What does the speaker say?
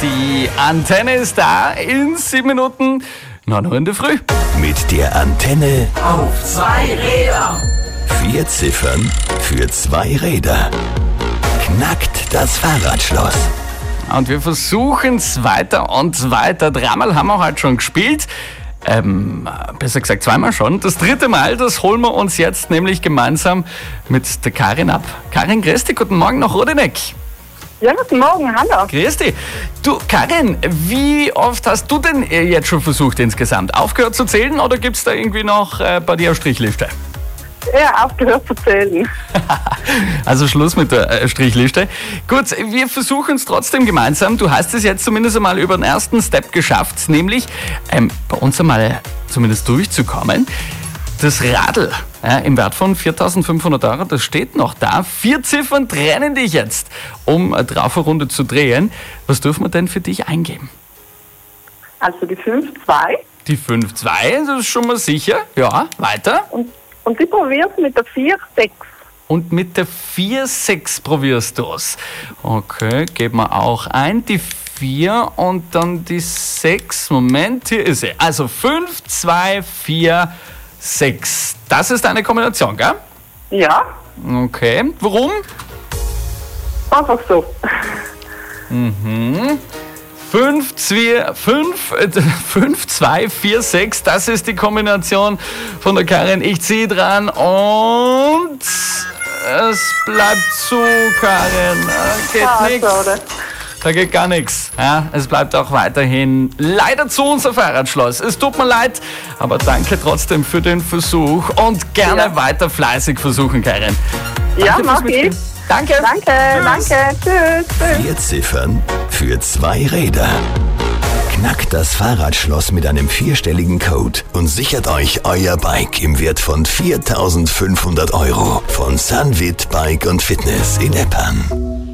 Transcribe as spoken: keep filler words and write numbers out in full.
Die Antenne ist da in sieben Minuten, neun Uhr in der Früh. Mit der Antenne Auf zwei Räder. vier Ziffern für zwei Räder. Knackt das Fahrradschloss. Und wir versuchen es weiter und weiter. Dreimal haben wir heute schon gespielt. Ähm, besser gesagt zweimal schon. Das dritte Mal, das holen wir uns jetzt nämlich gemeinsam mit der Karin ab. Karin, grüß dich, guten Morgen nach Rodeneck. Ja, guten Morgen, hallo. Grüß dich. Du, Karin, wie oft hast du denn jetzt schon versucht insgesamt? Aufgehört zu zählen oder gibt es da irgendwie noch äh, bei dir eine Strichliste? Ja, aufgehört zu zählen. Also Schluss mit der äh, Strichliste. Gut, wir versuchen es trotzdem gemeinsam. Du hast es jetzt zumindest einmal über den ersten Step geschafft, nämlich ähm, bei uns einmal zumindest durchzukommen. Das Radl ja, im Wert von viertausendfünfhundert Euro, das steht noch da. Vier Ziffern trennen dich jetzt, um eine Trauferrunde zu drehen. Was dürfen wir denn für dich eingeben? Also die fünf zwei Die fünf zwei, das ist schon mal sicher. Ja, weiter. und, und ich probiere es mit der vier sechs. Und mit der vier sechs probierst du es. Okay, geben wir auch ein. Die vier und dann die sechs. Moment, hier ist sie. Also fünf, zwei, vier, sechs. Das ist eine Kombination, gell? Ja, Okay. Warum? einfach so. fünf, zwei, fünf, fünf, zwei, vier, sechs. Das ist die Kombination von der Karin. Ich ziehe dran und es bleibt zu, Karin. Geht Ah, nichts. schade. Da geht gar nichts. Ja, es bleibt auch weiterhin leider zu unser Fahrradschloss. Es tut mir leid, aber danke trotzdem für den Versuch und gerne Ja. weiter fleißig versuchen, Karin. Ja, Danke fürs mach ich. Mitspielen. Danke. Danke, Tschüss. danke. Tschüss, tschüss. Vier Ziffern für zwei Räder. Knackt das Fahrradschloss mit einem vierstelligen Code und sichert euch euer Bike im Wert von viertausendfünfhundert Euro von Sunwit Bike und Fitness in Eppan.